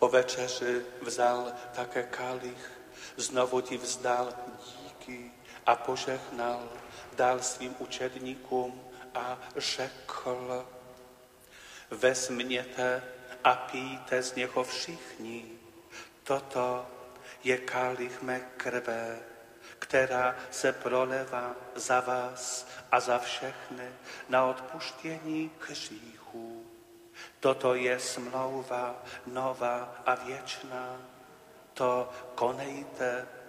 Po večeři vzal také kalich, znovu ti vzdal díky a požehnal, dal svým učedníkům a řekl: vezměte a pijte z něho všichni. Toto je kalich mé krve, která se prolevá za vás a za všechny na odpuštění hříchů. Toto je smlouva nová a věčná. To konejte